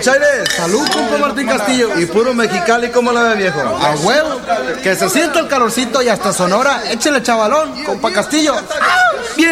Chaires. Salud, compa Martín Castillo. Y puro Mexicali, ¿cómo la ve, viejo? A huevo. Que se sienta el calorcito y hasta Sonora. Échale chavalón, compa Castillo.